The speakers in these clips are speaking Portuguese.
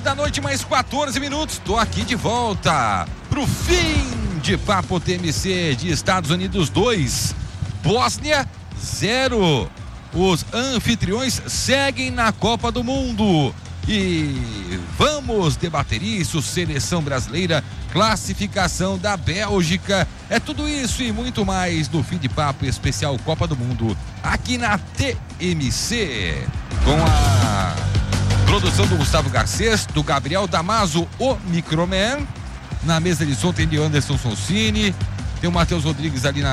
da noite, mais 14 minutos. Tô aqui de volta pro fim de Papo TMC de Estados Unidos 2, Bósnia 0. Os anfitriões seguem na Copa do Mundo. E vamos debater isso, seleção brasileira, classificação da Bélgica, é tudo isso e muito mais no Fim de Papo especial Copa do Mundo, aqui na TMC, com a produção do Gustavo Garcês, do Gabriel Damaso, o Microman. Na mesa de som tem de Anderson Sonsini, tem o Matheus Rodrigues ali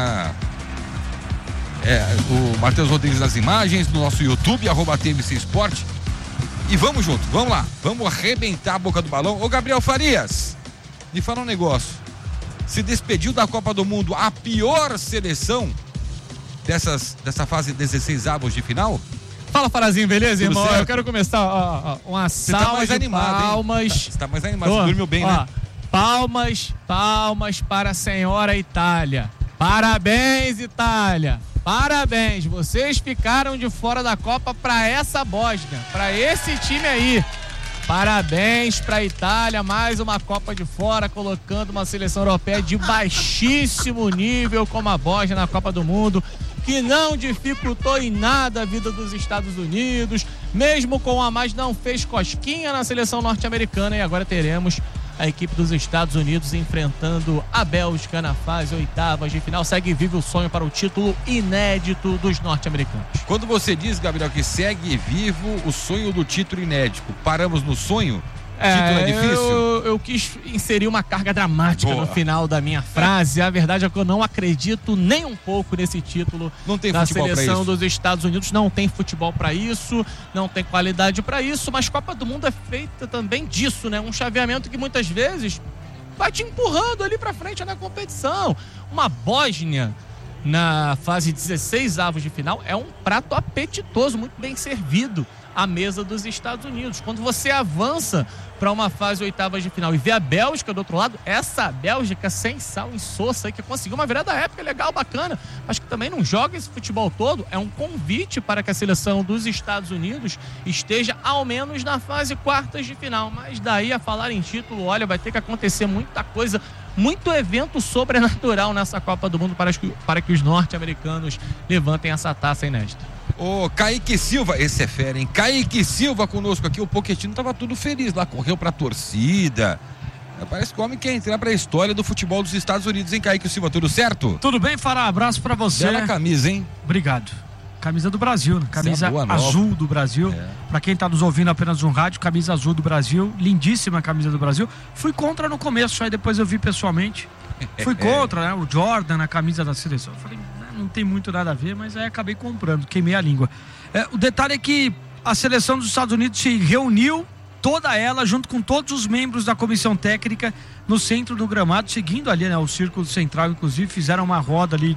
o Matheus Rodrigues nas imagens, no nosso YouTube, @TMC Esporte. E vamos junto, vamos lá, vamos arrebentar a boca do balão. Ô Gabriel Farias, me fala um negócio. Se despediu da Copa do Mundo a pior seleção dessa fase 16 avos de final? Fala, Farazinho, beleza, Tudo irmão? certo? Eu quero começar uma salva tá mais de animado, palmas. Você tá mais animado, você dormiu bem, né? Palmas para a senhora Itália. Parabéns, Itália. Parabéns, vocês ficaram de fora da Copa para essa Bósnia, para esse time aí. Parabéns para a Itália, mais uma Copa de fora, colocando uma seleção europeia de baixíssimo nível como a Bósnia na Copa do Mundo, que não dificultou em nada a vida dos Estados Unidos, mesmo com a mais não fez cosquinha na seleção norte-americana. E agora teremos a equipe dos Estados Unidos enfrentando a Bélgica na fase oitavas de final. Segue vivo o sonho para o título inédito dos norte-americanos. Quando você diz, Gabriel, que segue vivo o sonho do título inédito, paramos no sonho? Título é difícil? Eu quis inserir uma carga dramática no final da minha frase. A verdade é que eu não acredito nem um pouco nesse título. Não tem da futebol pra seleção isso. dos Estados Unidos. Não tem futebol para isso, não tem qualidade para isso, mas Copa do Mundo é feita também disso, né? Um chaveamento que muitas vezes vai te empurrando ali para frente na competição. Uma Bósnia na fase 16 avos de final é um prato apetitoso, muito bem servido à mesa dos Estados Unidos. Quando você avança para uma fase oitavas de final e vê a Bélgica do outro lado, essa Bélgica sem sal e insossa, que conseguiu uma virada épica legal, bacana, mas que também não joga esse futebol todo, é um convite para que a seleção dos Estados Unidos esteja ao menos na fase quartas de final. Mas daí a falar em título, olha, vai ter que acontecer muita coisa, muito evento sobrenatural nessa Copa do Mundo para que os norte-americanos levantem essa taça inédita. Ô, Kaique Silva, esse é fera, hein? Kaique Silva conosco aqui, o Pochettino tava tudo feliz lá, correu pra torcida. Parece que o homem quer entrar pra história do futebol dos Estados Unidos, hein, Kaique Silva? Tudo certo? Tudo bem, Fará? Abraço pra você. Bela camisa, hein? Obrigado. Camisa do Brasil, né? Camisa azul do Brasil. Pra quem tá nos ouvindo apenas no rádio, camisa azul do Brasil. Lindíssima camisa do Brasil. Fui contra no começo, aí depois eu vi pessoalmente. Fui contra, né? O Jordan na camisa da seleção. Eu falei, não tem muito nada a ver, mas aí acabei comprando, queimei a língua. O detalhe é que a seleção dos Estados Unidos se reuniu, toda ela, junto com todos os membros da comissão técnica, no centro do gramado, seguindo ali, né, o círculo central, inclusive, fizeram uma roda ali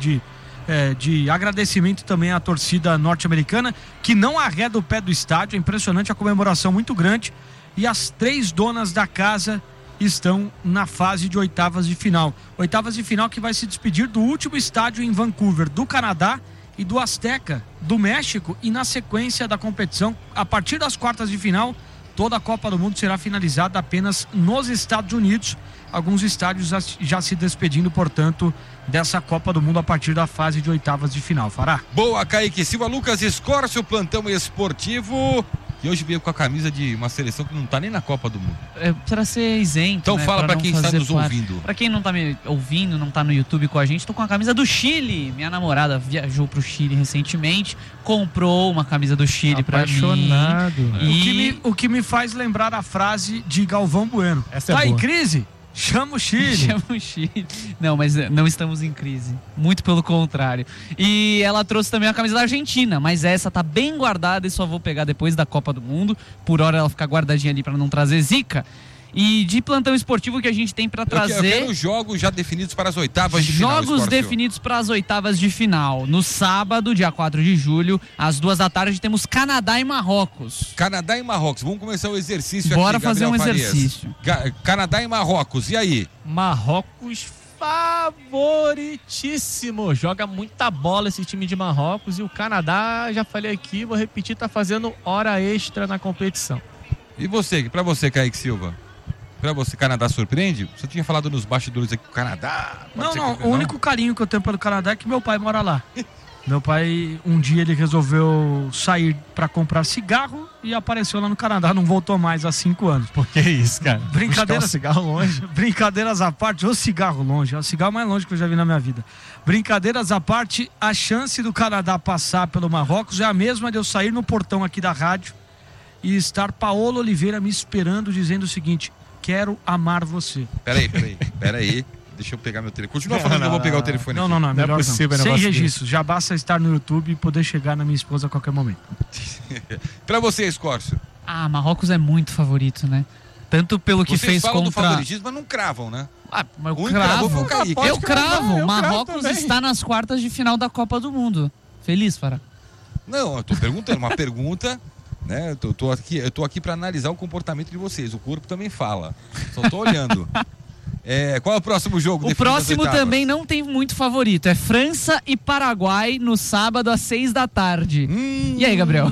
de agradecimento também à torcida norte-americana, que não arreda o pé do estádio. É impressionante, a comemoração muito grande, e as 3 donas da casa estão na fase de oitavas de final. Oitavas de final que vai se despedir do último estádio em Vancouver, do Canadá, e do Azteca, do México, e na sequência da competição, a partir das quartas de final, toda a Copa do Mundo será finalizada apenas nos Estados Unidos. Alguns estádios já se despedindo, portanto, dessa Copa do Mundo a partir da fase de oitavas de final. Fará? Boa, Kaique Silva. Lucas Escorcio, plantão esportivo. E hoje veio com a camisa de uma seleção que não tá nem na Copa do Mundo. Para ser isento. Então, né, fala pra quem está nos ouvindo. Pra quem não tá me ouvindo, não tá no YouTube com a gente, tô com a camisa do Chile. Minha namorada viajou pro Chile recentemente, comprou uma camisa do Chile pra mim. Apaixonado. E... O que me faz lembrar a frase de Galvão Bueno. Essa é tá boa. Em crise? Chama o Chile. Chama o Chile. Não, mas não estamos em crise. Muito pelo contrário. E ela trouxe também a camisa da Argentina, mas essa tá bem guardada e só vou pegar depois da Copa do Mundo. Por hora ela fica guardadinha ali pra não trazer zica. E de plantão esportivo que a gente tem pra trazer... Eu quero jogos já definidos para as oitavas de final. Jogos definidos para as oitavas de final. No sábado, dia 4 de julho, às 2h, temos Canadá e Marrocos. Canadá e Marrocos. Vamos começar o exercício aqui, Bora fazer Gabriel um Farias. exercício. Canadá e Marrocos. E aí? Marrocos favoritíssimo. Joga muita bola esse time de Marrocos. E o Canadá, já falei aqui, vou repetir, tá fazendo hora extra na competição. E você, pra você, Kaique Silva? Pra você, Canadá surpreende? Você tinha falado nos bastidores aqui que o Canadá... Não, o único carinho que eu tenho pelo Canadá é que meu pai mora lá. Meu pai, um dia ele resolveu sair pra comprar cigarro e apareceu lá no Canadá, não voltou mais há 5 anos. Por que isso, cara? Brincadeiras, cigarro longe. Brincadeiras à parte, o cigarro longe, é o cigarro mais longe que eu já vi na minha vida. Brincadeiras à parte, a chance do Canadá passar pelo Marrocos é a mesma de eu sair no portão aqui da rádio e estar Paola Oliveira me esperando dizendo o seguinte: quero amar você. Peraí. Deixa eu pegar meu telefone. Continua falando que eu vou pegar o telefone aqui. Não, melhor é possível, não. Sem registro, já basta estar no YouTube e poder chegar na minha esposa a qualquer momento. Pra você, Escórcio. Marrocos é muito favorito, né? Tanto pelo que Vocês fez falam contra... do favoritismo, mas não cravam, né? Mas eu cravo. Eu cravo. Marrocos também. está nas quartas de final da Copa do Mundo. Feliz, Fará? Não, eu tô perguntando, uma pergunta, né? Eu tô aqui pra analisar o comportamento de vocês. O corpo também fala. Só tô olhando. Qual é o próximo jogo? O próximo também não tem muito favorito. É França e Paraguai no sábado às 6 da tarde. E aí, Gabriel?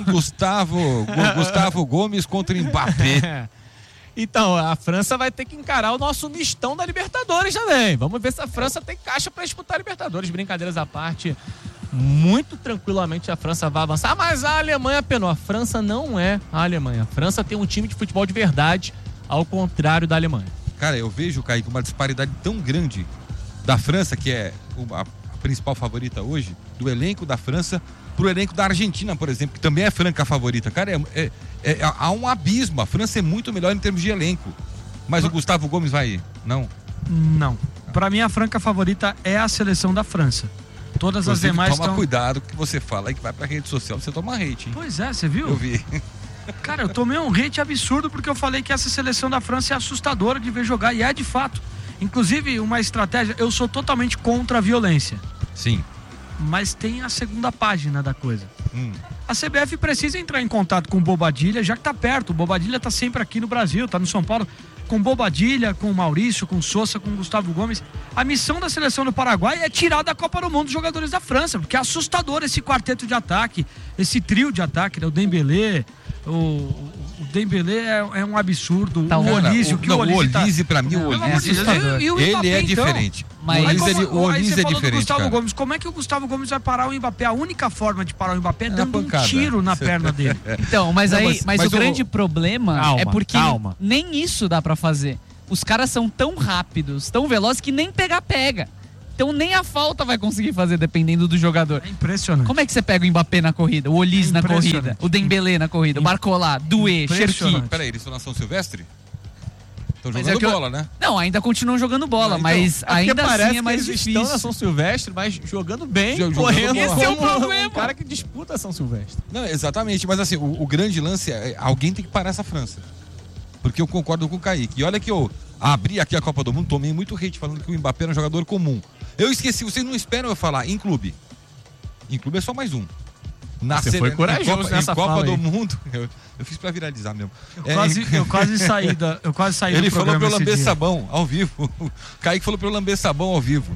Gustavo Gomes contra Mbappé. Então, a França vai ter que encarar o nosso mistão da Libertadores também. Vamos ver se a França tem caixa para disputar a Libertadores. Brincadeiras à parte, muito tranquilamente a França vai avançar. Mas a Alemanha penou. A França não é a Alemanha. A França tem um time de futebol de verdade, ao contrário da Alemanha. Cara, eu vejo, Kaique, uma disparidade tão grande da França, que é a principal favorita hoje, do elenco da França pro elenco da Argentina, por exemplo, que também é franca favorita. Cara, há um abismo. A França é muito melhor em termos de elenco. Mas o Gustavo Gomes vai ir? Não? Não. Pra mim, a franca favorita é a seleção da França. Todas as demais toma cuidado com o que você fala aí, que vai pra rede social, você toma hate, hein? Pois é, você viu? Eu vi. Cara, eu tomei um hate absurdo porque eu falei que essa seleção da França é assustadora de ver jogar, e é de fato. Inclusive, uma estratégia, eu sou totalmente contra a violência. Sim. Mas tem a segunda página da coisa. A CBF precisa entrar em contato com o Bobadilla, já que tá perto. O Bobadilla tá sempre aqui no Brasil, tá no São Paulo. Com Bobadilla, com Maurício, com Sousa, com Gustavo Gomes. A missão da seleção do Paraguai é tirar da Copa do Mundo os jogadores da França, porque é assustador esse quarteto de ataque, esse trio de ataque, né? O Dembélé, o Dembélé é um absurdo. Tá, o Olise, o Olise, pra mim, o Olise ele é diferente. Mas o Olise é diferente, Gustavo cara. Gomes, como é que o Gustavo Gomes vai parar o Mbappé? A única forma de parar o Mbappé é dando um tiro na perna dele. Então, mas o grande problema é porque nem isso dá pra fazer. Os caras são tão rápidos, tão velozes, que nem pega. Então nem a falta vai conseguir fazer, dependendo do jogador. É impressionante. Como é que você pega o Mbappé na corrida, o Olise na corrida, o Dembélé na corrida, o Barcola, Doué, Cherki? Peraí, eles estão na São Silvestre? Estão jogando bola, né? Não, ainda continuam jogando bola, mas ainda assim é mais difícil. Estão na São Silvestre, mas jogando bem, correndo. Esse é o problema. Um cara que disputa a São Silvestre. Não, exatamente, mas assim, o grande lance é alguém tem que parar essa França. Porque eu concordo com o Kaique. E olha que eu abri aqui a Copa do Mundo, tomei muito hate falando que o Mbappé era um jogador comum. Eu esqueci, vocês não esperam eu falar em clube. Em clube é só mais um. Você foi corajoso nessa Copa fala do aí. Mundo. Eu fiz pra viralizar mesmo. Eu quase saí Ele do falou pra eu programa esse lamber dia. sabão ao vivo. O Kaique falou pra eu lamber sabão ao vivo.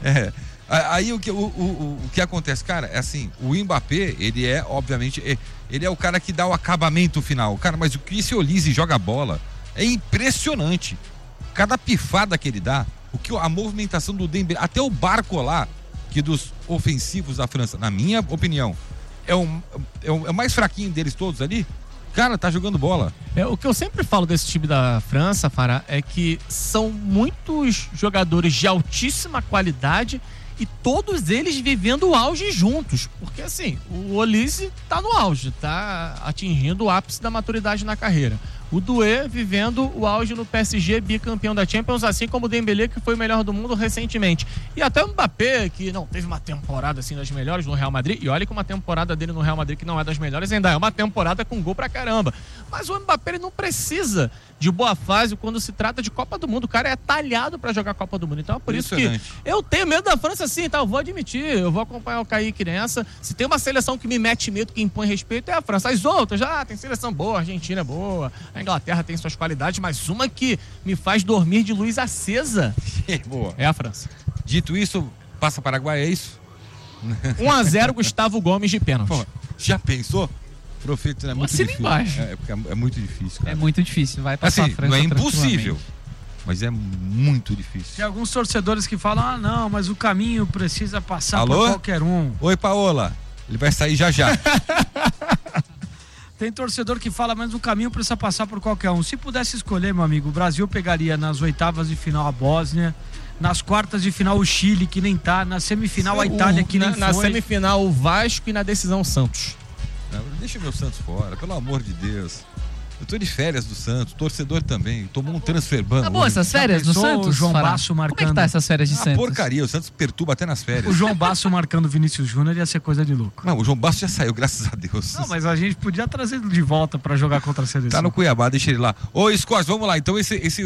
Aí o que acontece, cara, é assim, o Mbappé, ele é, obviamente, ele é o cara que dá o acabamento final. Cara, mas o que esse Olise joga bola é impressionante. Cada pifada que ele dá, a movimentação do Dembélé, até o Barcola, que dos ofensivos da França, na minha opinião, é o mais fraquinho deles todos ali. Cara, tá jogando bola. O que eu sempre falo desse time da França, Fará, é que são muitos jogadores de altíssima qualidade e todos eles vivendo o auge juntos. Porque assim, o Olise tá no auge, tá atingindo o ápice da maturidade na carreira. O Doué vivendo o auge no PSG, bicampeão da Champions, assim como o Dembélé, que foi o melhor do mundo recentemente. E até o Mbappé, que não teve uma temporada assim das melhores no Real Madrid, e olha que uma temporada dele no Real Madrid que não é das melhores, ainda é uma temporada com gol pra caramba. Mas o Mbappé, ele não precisa de boa fase quando se trata de Copa do Mundo. O cara é talhado pra jogar Copa do Mundo. Então é por isso que eu tenho medo da França sim, tá? Eu vou admitir, eu vou acompanhar o Kaique nessa. Se tem uma seleção que me mete medo, que impõe respeito, é a França. As outras já tem seleção boa, a Argentina é boa, a Inglaterra tem suas qualidades, mas uma que me faz dormir de luz acesa Boa. é a França. Dito isso, passa Paraguai, é isso? 1-0 Gustavo Gomes de pênalti. Pô, já pensou? Profeta, é muito difícil. Embaixo. É muito difícil, cara. É muito difícil, vai passar assim, a França não é impossível, mas é muito difícil. Tem alguns torcedores que falam, não, mas o caminho precisa passar Alô? por qualquer um. Oi, Paola. Ele vai sair já. Tem torcedor que fala, mas o caminho precisa passar por qualquer um. Se pudesse escolher, meu amigo, o Brasil pegaria nas oitavas de final a Bósnia, nas quartas de final o Chile, que nem tá, na semifinal a Itália, que nem foi. Na semifinal o Vasco e na decisão o Santos. Não, deixa meu Santos fora, pelo amor de Deus. Eu tô de férias do Santos, torcedor também, tomou um transfer ban. Tá bom essas férias do Santos? O João Basso marcando. Como é que tá essas férias de Santos? Porcaria, o Santos perturba até nas férias. O João Basso marcando o Vinícius Júnior ia ser coisa de louco. Não, o João Basso já saiu, graças a Deus. Não, mas a gente podia trazer ele de volta pra jogar contra a seleção. Tá no Cuiabá, deixa ele lá. Ô, Scott, vamos lá. Então,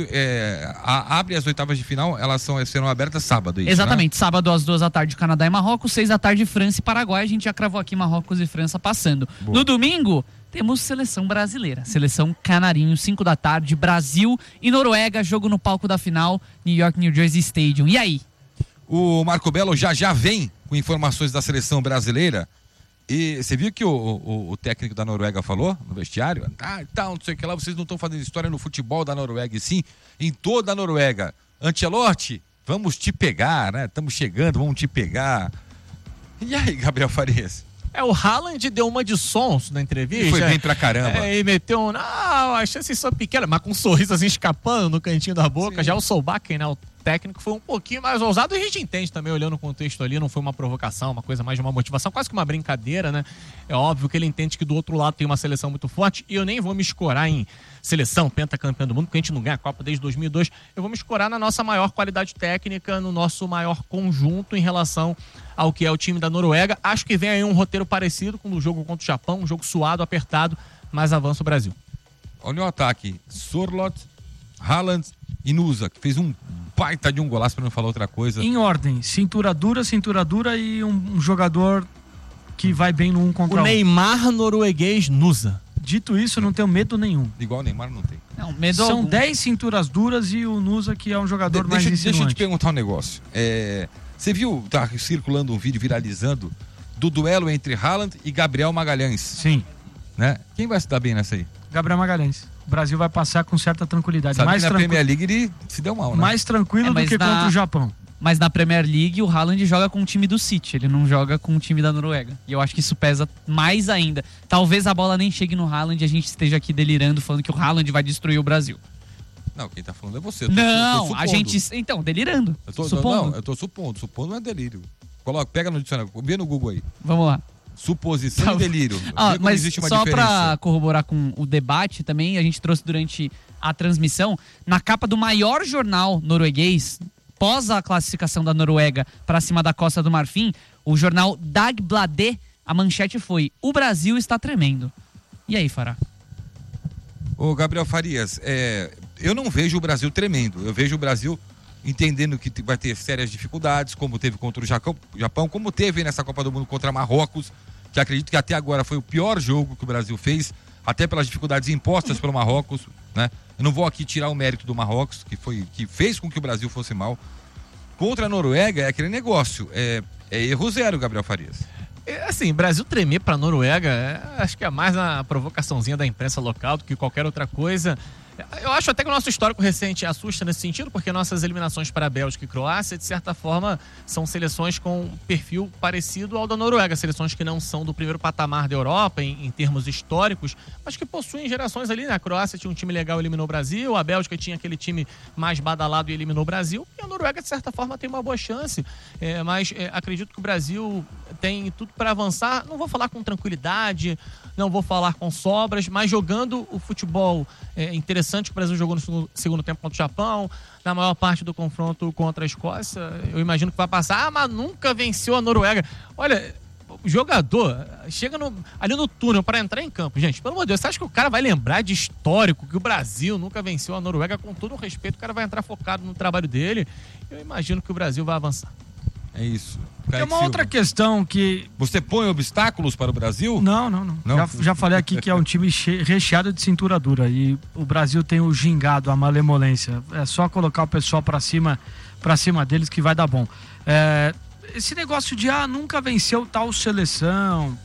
abre as oitavas de final, elas serão abertas sábado, isso, exatamente, né? sábado às 2h, Canadá e Marrocos, 6h, França e Paraguai. A gente já cravou aqui Marrocos e França passando. Boa. No domingo, temos seleção brasileira, seleção Canarinho, 5h, Brasil e Noruega, jogo no palco da final, New York, New Jersey Stadium. E aí? O Marco Belo já vem com informações da seleção brasileira. E você viu que o técnico da Noruega falou no vestiário? Não sei o que lá, vocês não estão fazendo história no futebol da Noruega, e sim em toda a Noruega. Ancelotti, vamos te pegar, né? Estamos chegando, vamos te pegar. E aí, Gabriel Farias? O Haaland deu uma de sons na entrevista. E foi bem pra caramba. E meteu as chances são pequenas, mas com um sorriso assim escapando no cantinho da boca. Sim. Já o Solbakken, né, o técnico, foi um pouquinho mais ousado, e a gente entende também, olhando o contexto ali, não foi uma provocação, uma coisa mais de uma motivação, quase que uma brincadeira, né? É óbvio que ele entende que do outro lado tem uma seleção muito forte, e eu nem vou me escorar em seleção, pentacampeão do mundo, porque a gente não ganha a Copa desde 2002, eu vou me escorar na nossa maior qualidade técnica, no nosso maior conjunto em relação ao que é o time da Noruega. Acho que vem aí um roteiro parecido com o jogo contra o Japão, um jogo suado, apertado, mas avança o Brasil. Olha o ataque, Sorloth, Haaland e Nusa, que fez um baita de um golaço, para não falar outra coisa. Em ordem, cintura dura e um jogador que vai bem no 1 contra 1. O Neymar norueguês Nusa. Dito isso, eu não tenho medo nenhum. Igual o Neymar não tem. Não, medo São algum. 10 cinturas duras e o Nusa, que é um jogador mais insinuante. Deixa eu te perguntar um negócio. Você viu, tá circulando um vídeo, viralizando, do duelo entre Haaland e Gabriel Magalhães? Sim. Né? Quem vai se dar bem nessa aí? Gabriel Magalhães. O Brasil vai passar com certa tranquilidade. Sabe que na Premier League ele se deu mal, né? Mais tranquilo do que contra o Japão. Mas na Premier League o Haaland joga com o time do City, ele não joga com o time da Noruega. E eu acho que isso pesa mais ainda. Talvez a bola nem chegue no Haaland e a gente esteja aqui delirando, falando que o Haaland vai destruir o Brasil. Não, quem tá falando é você. Não, a gente... Então, delirando. Supondo. Não, eu tô supondo. Supondo não é delírio. Pega no dicionário, vê no Google aí. Vamos lá. Suposição e delírio. Mas só para corroborar com o debate também, a gente trouxe durante a transmissão, na capa do maior jornal norueguês, pós a classificação da Noruega para cima da Costa do Marfim, o jornal Dagbladet, a manchete foi: o Brasil está tremendo. E aí, Fará? Ô, Gabriel Farias, eu não vejo o Brasil tremendo. Eu vejo o Brasil entendendo que vai ter sérias dificuldades, como teve contra o Japão, como teve nessa Copa do Mundo contra Marrocos, que acredito que até agora foi o pior jogo que o Brasil fez, até pelas dificuldades impostas pelo Marrocos, né? Eu não vou aqui tirar o mérito do Marrocos, que fez com que o Brasil fosse mal. Contra a Noruega é aquele negócio, é erro zero, Gabriel Farias. Assim, Brasil tremer pra Noruega, acho que é mais uma provocaçãozinha da imprensa local do que qualquer outra coisa. Eu acho até que o nosso histórico recente assusta nesse sentido, porque nossas eliminações para a Bélgica e Croácia, de certa forma, são seleções com um perfil parecido ao da Noruega, seleções que não são do primeiro patamar da Europa em termos históricos, mas que possuem gerações ali, né? A Croácia tinha um time legal e eliminou o Brasil, a Bélgica tinha aquele time mais badalado e eliminou o Brasil, e a Noruega, de certa forma, tem uma boa chance, mas acredito que o Brasil tem tudo para avançar. Não vou falar com tranquilidade, não vou falar com sobras, mas jogando o futebol interessante que o Brasil jogou no segundo tempo contra o Japão, na maior parte do confronto contra a Escócia, eu imagino que vai passar. Mas nunca venceu a Noruega. Olha, o jogador chega ali no túnel para entrar em campo. Gente, pelo amor de Deus, você acha que o cara vai lembrar de histórico que o Brasil nunca venceu a Noruega? Com todo o respeito, o cara vai entrar focado no trabalho dele. Eu imagino que o Brasil vai avançar. É isso. Tem uma outra questão que... Você põe obstáculos para o Brasil? Não. Já falei aqui que é um time recheado de cintura dura e o Brasil tem o gingado, a malemolência. É só colocar o pessoal para cima deles que vai dar bom. Esse negócio de nunca venceu tal seleção,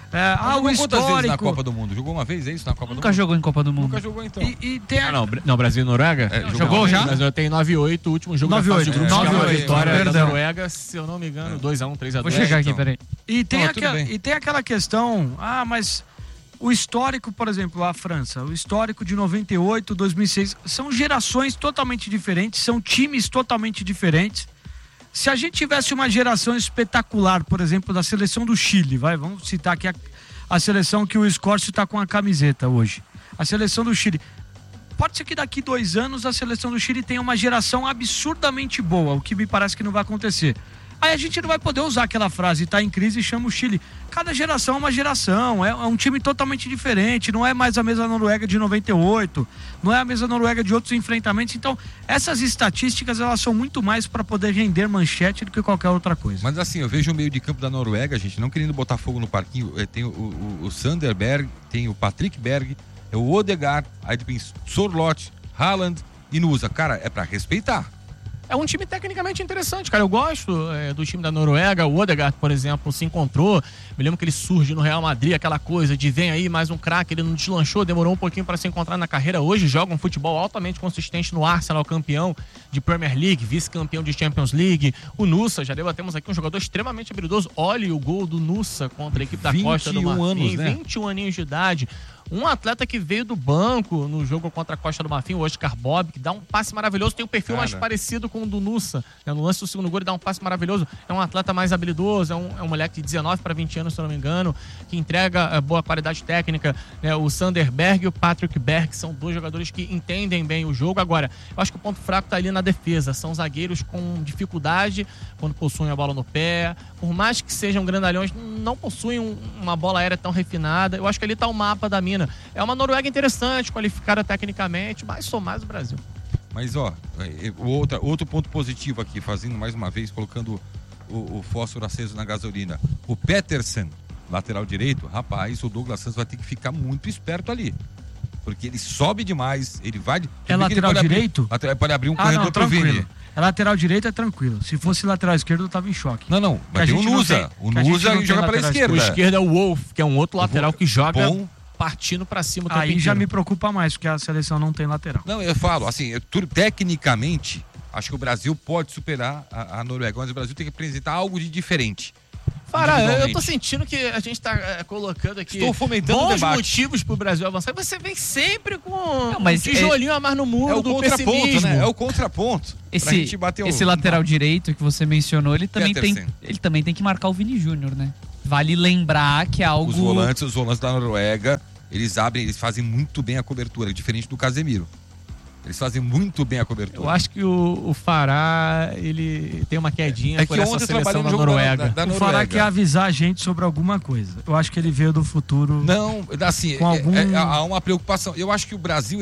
o histórico. Quantas vezes na Copa do Mundo? Jogou uma vez, é isso, na Copa do Mundo? Nunca jogou em Copa do Mundo. Nunca jogou, então. E tem Não, Brasil e Noruega? Jogou já? Mas eu tenho 9-8, o último jogo da fase de grupos, que é uma vitória da Noruega, se eu não me engano, 2-1, 3-2. Vou chegar aqui, peraí. E tem aquela questão, mas o histórico, por exemplo, a França, o histórico de 98, 2006, são gerações totalmente diferentes, são times totalmente diferentes. Se a gente tivesse uma geração espetacular, por exemplo, da seleção do Chile, vamos citar aqui a seleção que o Scorcio está com a camiseta hoje. A seleção do Chile. Pode ser que daqui 2 anos a seleção do Chile tenha uma geração absurdamente boa, o que me parece que não vai acontecer. Aí a gente não vai poder usar aquela frase, tá em crise e chama o Chile. Cada geração é uma geração, é um time totalmente diferente, não é mais a mesma Noruega de 98, não é a mesma Noruega de outros enfrentamentos. Então, essas estatísticas, elas são muito mais para poder render manchete do que qualquer outra coisa. Mas assim, eu vejo o meio de campo da Noruega, gente, não querendo botar fogo no parquinho, tem o Sander Berg, tem o Patrick Berg, é o Odegaard, aí tem Sorloth, Haaland e Nusa. Cara, é para respeitar. É um time tecnicamente interessante, cara. Eu gosto do time da Noruega. O Odegaard, por exemplo, se encontrou. Me lembro que ele surge no Real Madrid, aquela coisa de vem aí mais um craque. Ele não deslanchou, demorou um pouquinho para se encontrar na carreira. Hoje joga um futebol altamente consistente no Arsenal, campeão de Premier League, vice-campeão de Champions League. O Nusa, já debatemos aqui, um jogador extremamente habilidoso. Olha o gol do Nusa contra a equipe da Costa do Marfim. Anos, né? 21 aninhos de idade. Um atleta que veio do banco no jogo contra a Costa do Marfim, o Oscar Bob, que dá um passe maravilhoso, tem um perfil mais parecido com o do Nusa. No lance do segundo gol, ele dá um passe maravilhoso. É um atleta mais habilidoso, é um moleque de 19 para 20 anos, se eu não me engano, que entrega boa qualidade técnica. O Sander Berg e o Patrick Berg são 2 jogadores que entendem bem o jogo. Agora, eu acho que o ponto fraco tá ali na defesa. São zagueiros com dificuldade quando possuem a bola no pé. Por mais que sejam grandalhões, não possuem uma bola aérea tão refinada. Eu acho que ali tá o mapa da mina. É uma Noruega interessante, qualificada tecnicamente, mas sou mais o Brasil. Mas, outro ponto positivo aqui, fazendo mais uma vez, colocando o fósforo aceso na gasolina. O Petersen, lateral direito, rapaz, o Douglas Santos vai ter que ficar muito esperto ali. Porque ele sobe demais, ele vai... É lateral direito? Pode abrir um corredor pro Vini. É lateral direito, é tranquilo. Se fosse lateral esquerdo, eu tava em choque. Não, mas tem o Nusa. O Nusa joga pela esquerda. O esquerdo é o Wolf, que é um outro lateral que joga... partindo pra cima o tempo inteiro. Já me preocupa mais, porque a seleção não tem lateral. Não, eu falo, assim, tecnicamente, acho que o Brasil pode superar a Noruega, mas o Brasil tem que apresentar algo de diferente. Fará, eu tô sentindo que a gente tá colocando aqui bons motivos pro Brasil avançar. Você vem sempre com um tijolinho a mais no muro do pessimismo. Né? É o contraponto. Esse lateral direito que você mencionou, ele também tem que marcar o Vini Júnior, né? Vale lembrar que é algo... Os volantes da Noruega, eles fazem muito bem a cobertura, diferente do Casemiro. Eles fazem muito bem a cobertura. Eu acho que o Fará, ele tem uma quedinha por essa seleção da Noruega. O Fará quer avisar a gente sobre alguma coisa. Eu acho que ele veio do futuro... Não, assim, há uma preocupação. Eu acho que o Brasil,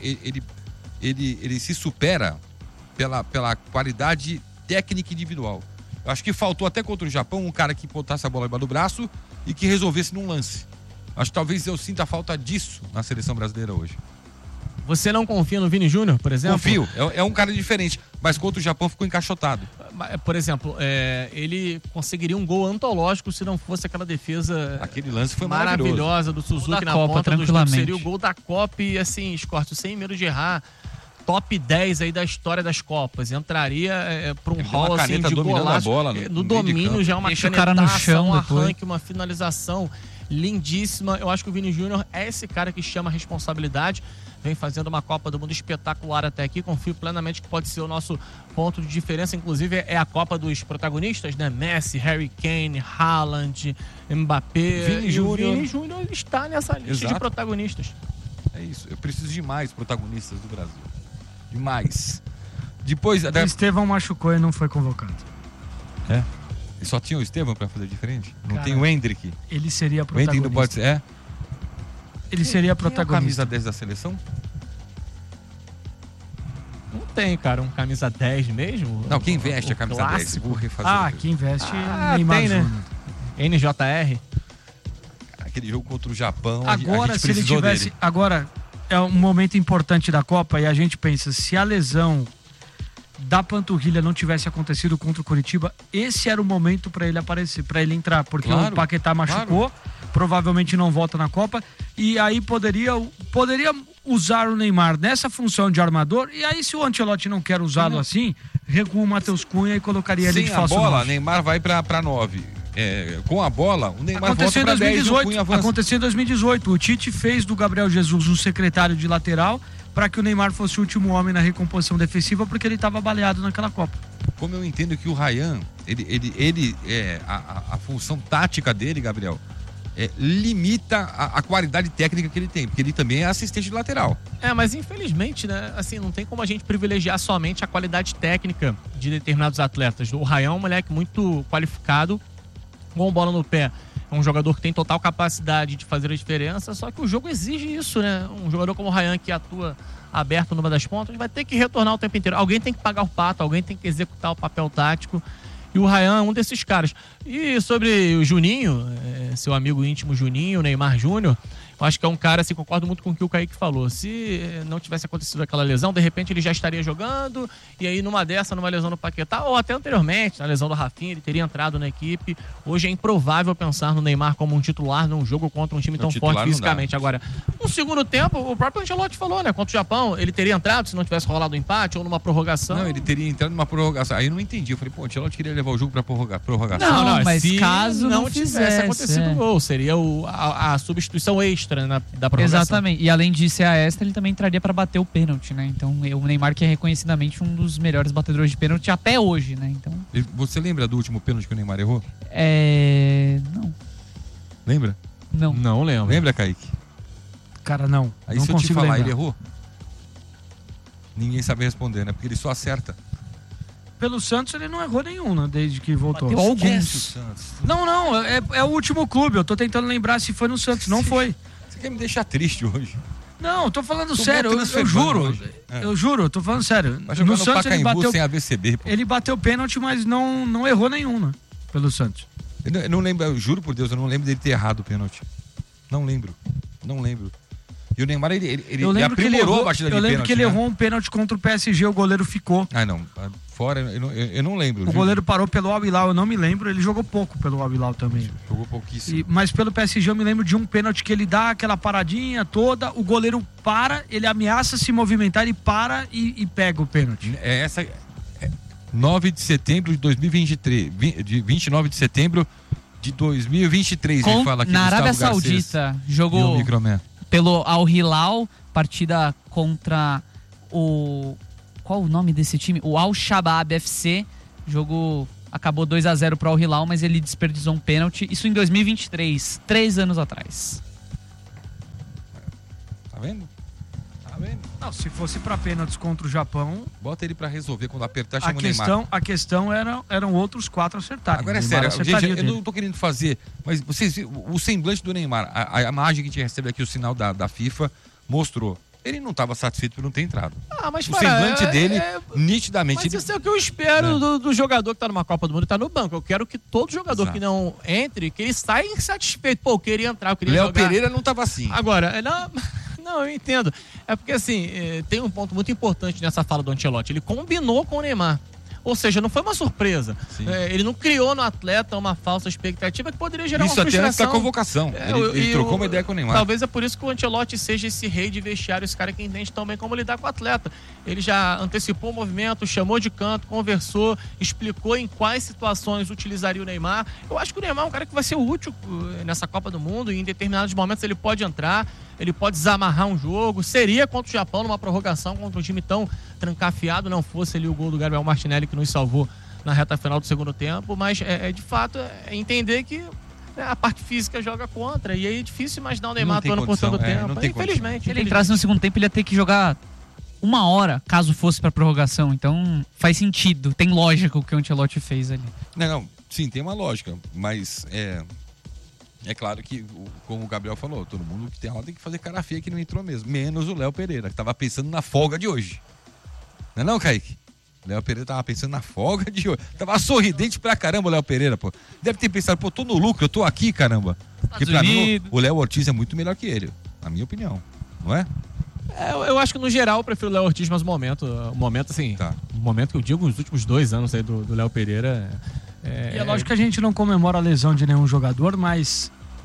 ele se supera pela qualidade técnica individual. Eu acho que faltou até contra o Japão um cara que botasse a bola embaixo do braço e que resolvesse num lance. Acho que talvez eu sinta a falta disso na seleção brasileira hoje. Você não confia no Vini Júnior, por exemplo? Confio, é um cara diferente, mas contra o Japão ficou encaixotado. Por exemplo, ele conseguiria um gol antológico se não fosse aquela defesa aquele lance foi maravilhosa do Suzuki na ponta dos dedos. Seria o gol da Copa e assim, Scorcio, sem medo de errar. Top 10 aí da história das Copas. Entraria para um hall assim, de golaço. No domínio já uma canetaça, um arranque, uma finalização lindíssima. Eu acho que o Vini Júnior é esse cara que chama a responsabilidade. Vem fazendo uma Copa do Mundo espetacular até aqui. Confio plenamente que pode ser o nosso ponto de diferença. Inclusive, é a Copa dos protagonistas, né? Messi, Harry Kane, Haaland, Mbappé. Vini Júnior está nessa lista de protagonistas. É isso. Eu preciso de mais protagonistas do Brasil. Demais. Depois... O Estevão machucou e não foi convocado. E só tinha o Estevão pra fazer diferente? Não tem o Hendrick? Ele seria protagonista. O Hendrick não pode ser? Ele seria protagonista. Tem camisa 10 da seleção? Não tem, cara. Um camisa 10 mesmo? Não, quem veste a camisa clássico? 10? Vou refazer. Quem veste Neymar tem, né? NJR. Aquele jogo contra o Japão, agora, se ele tivesse... Dele. Agora, é um momento importante da Copa e a gente pensa, se a lesão da panturrilha não tivesse acontecido contra o Coritiba, esse era o momento para ele aparecer, para ele entrar, porque o Paquetá machucou, provavelmente não volta na Copa, e aí poderia usar o Neymar nessa função de armador, e aí se o Ancelotti não quer usá-lo assim, recua o Matheus Cunha e colocaria ele de falso 9. Sem a bola, Neymar vai pra 9. Com a bola, o Neymar aconteceu volta pra 10 e o Cunha avança. Aconteceu em 2018, o Tite fez do Gabriel Jesus um secretário de lateral para que o Neymar fosse o último homem na recomposição defensiva, porque ele estava baleado naquela Copa. Como eu entendo que o Ryan, a função tática dele, Gabriel, limita a qualidade técnica que ele tem, porque ele também é assistente de lateral. Mas infelizmente, né, assim, não tem como a gente privilegiar somente a qualidade técnica de determinados atletas. O Ryan é um moleque muito qualificado, com bola no pé. É um jogador que tem total capacidade de fazer a diferença, só que o jogo exige isso, né? Um jogador como o Ryan, que atua aberto numa das pontas, vai ter que retornar o tempo inteiro. Alguém tem que pagar o pato, alguém tem que executar o papel tático. E o Ryan é um desses caras. E sobre o Juninho, seu amigo íntimo Juninho, Neymar Júnior, eu acho que é um cara, assim, concordo muito com o que o Kaique falou. Se não tivesse acontecido aquela lesão, de repente ele já estaria jogando, e aí numa lesão no Paquetá, ou até anteriormente, na lesão do Rafinha, ele teria entrado na equipe. Hoje é improvável pensar no Neymar como um titular num jogo contra um time tão forte fisicamente. Agora, no segundo tempo, o próprio Ancelotti falou, né? Contra o Japão, ele teria entrado se não tivesse rolado um empate ou numa prorrogação. Não, ele teria entrado numa prorrogação. Aí eu não entendi. Eu falei, o Ancelotti queria levar o jogo pra prorrogação. Não, mas se caso não tivesse acontecido o gol, seria a substituição extra da prorrogação. Exatamente. E além de ser a extra, ele também entraria para bater o pênalti, né? Então, o Neymar, que é reconhecidamente um dos melhores batedores de pênalti até hoje, né? Então... Você lembra do último pênalti que o Neymar errou? Não. Lembra? Não lembro. Lembra, Kaique? Cara, não. Aí não se eu te falar, lembrar. ele errou? Ninguém sabe responder, né? Porque ele só acerta. Pelo Santos ele não errou nenhum, né? Desde que voltou. Bateu alguns. Não, é o último clube. Eu tô tentando lembrar se foi no Santos. Não foi. Você quer me deixar triste hoje? Não, eu tô falando sério, eu juro. Eu juro, eu tô falando sério. No Santos ele bateu sem AVCB, pô. Ele bateu pênalti, mas não errou nenhum, né? Pelo Santos. Eu não lembro, eu juro por Deus, eu não lembro dele ter errado o pênalti. Não lembro. E o Neymar, ele aprimorou a batida de pênalti. Eu lembro que ele errou um pênalti contra o PSG, o goleiro ficou. Não. Fora, eu não lembro. O goleiro parou pelo Al Hilal, eu não me lembro. Ele jogou pouco pelo Al Hilal também. Jogou pouquíssimo. Mas pelo PSG eu me lembro de um pênalti que ele dá aquela paradinha toda, o goleiro para, ele ameaça se movimentar, ele para e pega o pênalti. 9 de setembro de 2023. 29 de setembro de 2023. Ele fala aqui na Arábia Gustavo Saudita, jogou pelo Al Hilal, partida contra o... Qual o nome desse time? O Al Shabab FC. Jogo acabou 2-0 pro Al Hilal, mas ele desperdiçou um pênalti. Isso em 2023, 3 anos atrás. Tá vendo? Não, se fosse pra pênaltis contra o Japão... Bota ele pra resolver quando apertar, chama o Neymar. A questão eram outros 4 acertarem. Agora é sério, gente, eu não tô querendo fazer... Mas vocês, o semblante do Neymar, a imagem que a gente recebe aqui, o sinal da FIFA, mostrou. Ele não estava satisfeito por não ter entrado. Mas o semblante dele, nitidamente... Mas isso é o que eu espero do jogador que tá numa Copa do Mundo e tá no banco. Eu quero que todo jogador que não entre, que ele saia insatisfeito. Pô, eu queria entrar, eu queria jogar. Léo Pereira não estava assim. Agora, não, eu entendo. É porque, assim, tem um ponto muito importante nessa fala do Ancelotti. Ele combinou com o Neymar. Ou seja, não foi uma surpresa. Ele não criou no atleta uma falsa expectativa que poderia gerar uma frustração. Isso até antes da convocação. Ele trocou uma ideia com o Neymar. Talvez é por isso que o Ancelotti seja esse rei de vestiário, esse cara que entende tão bem como lidar com o atleta. Ele já antecipou o movimento, chamou de canto, conversou, explicou em quais situações utilizaria o Neymar. Eu acho que o Neymar é um cara que vai ser útil nessa Copa do Mundo e em determinados momentos ele pode entrar, ele pode desamarrar um jogo. Seria contra o Japão numa prorrogação, contra um time tão trancafiado, não fosse ali o gol do Gabriel Martinelli que nos salvou na reta final do segundo tempo, mas de fato entender que a parte física joga contra, e aí é difícil imaginar o Neymar atuando por todo o tempo. Infelizmente. Se ele entrasse no segundo tempo, ele ia ter que jogar 1 hora, caso fosse pra prorrogação. Então faz sentido, tem lógica o que o Ancelotti fez ali. Sim, tem uma lógica, mas é claro que, como o Gabriel falou, todo mundo que tem aula tem que fazer cara feia que não entrou mesmo, menos o Léo Pereira, que tava pensando na folga de hoje. Não, Kaique? Léo Pereira tava pensando na folga de hoje. Tava sorridente pra caramba o Léo Pereira, pô. Deve ter pensado, pô, tô no lucro, eu tô aqui, caramba. Porque pra mim o Léo Ortiz é muito melhor que ele, na minha opinião, não é? Eu acho que no geral eu prefiro o Léo Ortiz, mas o momento assim, o momento que eu digo, os últimos 2 anos aí do Léo Pereira... E é lógico que a gente não comemora a lesão de nenhum jogador, mas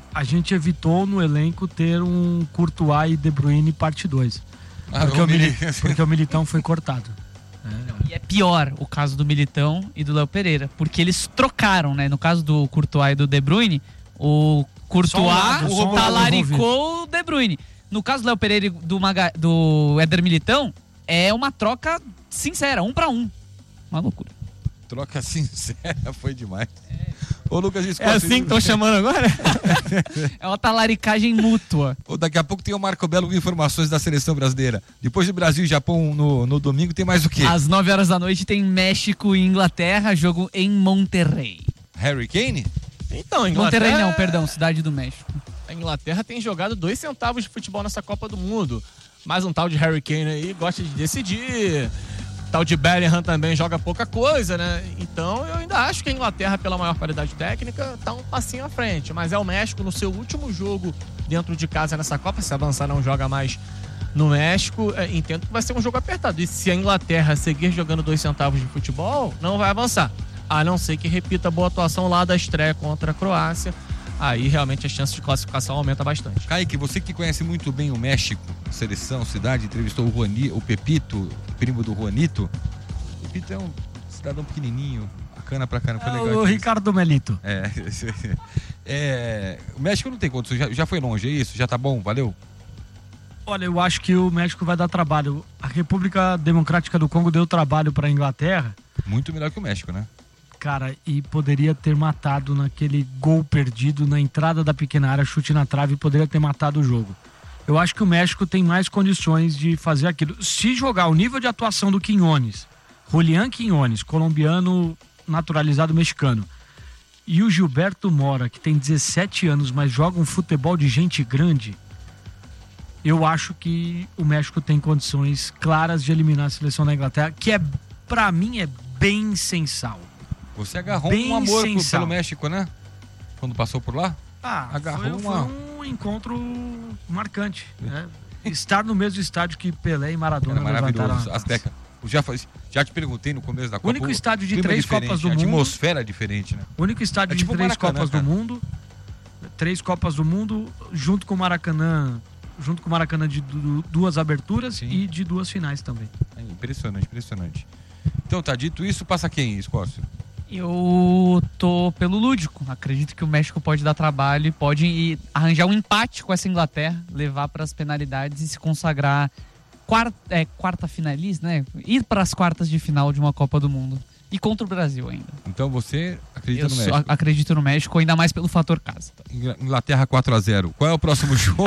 a gente evitou no elenco ter um Courtois e De Bruyne parte 2. Porque o Militão foi cortado. E é pior o caso do Militão e do Léo Pereira, porque eles trocaram, né? No caso do Courtois e do De Bruyne, o Courtois talaricou o De Bruyne. No caso do Léo Pereira e do Éder Militão, é uma troca sincera, 1 para 1. Uma loucura. Troca sincera foi demais. Ô, Lucas, é assim que estão chamando agora? É uma talaricagem mútua. Daqui a pouco tem o Marco Belo com informações da seleção brasileira. Depois de Brasil e Japão no domingo, tem mais o quê? Às 9 horas da noite tem México e Inglaterra, jogo em Monterrey. Harry Kane? Então, Inglaterra... Monterrey não, perdão, Cidade do México. A Inglaterra tem jogado 2 centavos de futebol nessa Copa do Mundo. Mais um tal de Harry Kane aí, gosta de decidir. Tal de Bellingham também joga pouca coisa, né? Então eu ainda acho que a Inglaterra, pela maior qualidade técnica, tá um passinho à frente. Mas é o México no seu último jogo dentro de casa nessa Copa. Se avançar, não joga mais no México. Entendo que vai ser um jogo apertado. E se a Inglaterra seguir jogando 2 centavos de futebol, não vai avançar. A não ser que repita a boa atuação lá da estreia contra a Croácia. Aí realmente a chance de classificação aumenta bastante. Kaique, você que conhece muito bem o México, seleção, cidade, entrevistou o Pepito, primo do Juanito. O Pepito é um cidadão pequenininho, bacana pra caramba. Foi legal. O Ricardo Melito. O México não tem condições, já foi longe, é isso? Já tá bom, valeu? Olha, eu acho que o México vai dar trabalho. A República Democrática do Congo deu trabalho pra Inglaterra. Muito melhor que o México, né? Cara, e poderia ter matado naquele gol perdido na entrada da pequena área, chute na trave, poderia ter matado o jogo. Eu acho que o México tem mais condições de fazer aquilo. Se jogar o nível de atuação do Quiñones, Julián Quiñones, colombiano naturalizado mexicano, e o Gilberto Mora, que tem 17 anos, mas joga um futebol de gente grande, eu acho que o México tem condições claras de eliminar a seleção da Inglaterra, que pra mim é bem sensal. Você agarrou um amor pelo México, né? Quando passou por lá? Foi um encontro marcante, né? Estar no mesmo estádio que Pelé e Maradona levantaram. Azteca. Já te perguntei no começo da Copa. O único estádio de 3 Copas do Mundo. A atmosfera é diferente, né? O único estádio de 3 Copas do Mundo. 3 Copas do Mundo, junto com o Maracanã de 2 aberturas. Sim. E de 2 finais também. É impressionante. Então, tá dito isso, passa quem, Escócio? Eu tô pelo lúdico. Acredito que o México pode dar trabalho e pode arranjar um empate com essa Inglaterra, levar para as penalidades e se consagrar quarta finalista, né? Ir para as quartas de final de uma Copa do Mundo. E contra o Brasil ainda. Então você acredita no México? Acredito no México, ainda mais pelo fator casa. Inglaterra 4-0. Qual é o próximo jogo?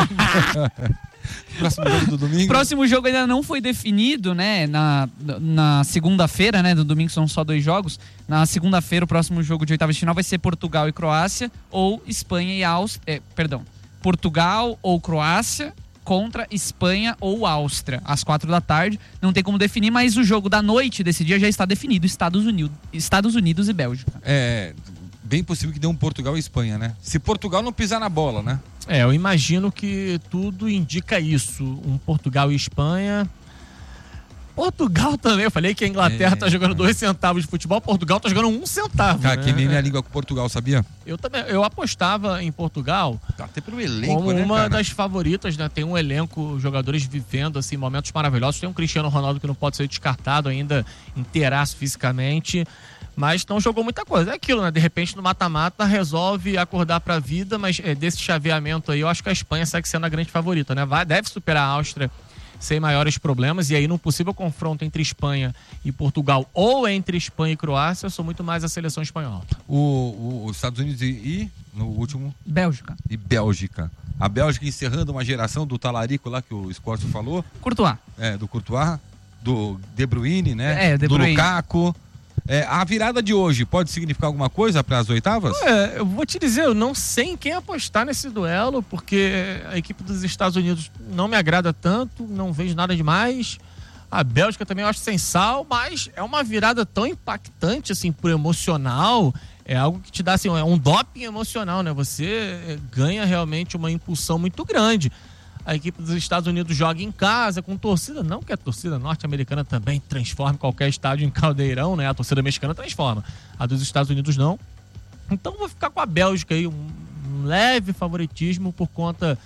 Próximo jogo do domingo? Próximo jogo ainda não foi definido, né? Na segunda-feira, né? Do domingo são só 2 jogos. Na segunda-feira, o próximo jogo de oitavas de final vai ser Portugal e Croácia ou Espanha e Áustria. Portugal ou Croácia contra Espanha ou Áustria, às 4 da tarde. Não tem como definir, mas o jogo da noite desse dia já está definido: Estados Unidos e Bélgica. É bem possível que dê um Portugal e Espanha, né? Se Portugal não pisar na bola, né? Eu imagino que tudo indica isso. Um Portugal e Espanha. Portugal também, eu falei que a Inglaterra tá jogando 2 centavos de futebol, Portugal tá jogando 1 centavo. Cara, que nem minha língua com Portugal, sabia? Eu apostava em Portugal até pelo elenco, como uma das favoritas, né? Tem um elenco, jogadores vivendo assim, momentos maravilhosos. Tem um Cristiano Ronaldo que não pode ser descartado ainda, inteiraço fisicamente, mas não jogou muita coisa. É aquilo, né? De repente no mata-mata resolve acordar pra vida, mas desse chaveamento aí eu acho que a Espanha segue sendo a grande favorita, né? Deve superar a Áustria sem maiores problemas, e aí num possível confronto entre Espanha e Portugal ou entre Espanha e Croácia, eu sou muito mais a seleção espanhola. Os Estados Unidos e no último? Bélgica. E Bélgica. A Bélgica encerrando uma geração do talarico lá que o Escócio falou. Courtois. Do Courtois, do De Bruyne, né? De Bruyne. Do Lukaku. A virada de hoje pode significar alguma coisa para as oitavas? Eu vou te dizer, eu não sei em quem apostar nesse duelo, porque a equipe dos Estados Unidos não me agrada tanto, não vejo nada demais. A Bélgica também eu acho sem sal, mas é uma virada tão impactante, assim, por emocional. É algo que te dá, assim, um doping emocional, né? Você ganha realmente uma impulsão muito grande. A equipe dos Estados Unidos joga em casa, com torcida. Não que a torcida norte-americana também transforme qualquer estádio em caldeirão, né? A torcida mexicana transforma. A dos Estados Unidos não. Então vou ficar com a Bélgica aí, um leve favoritismo por conta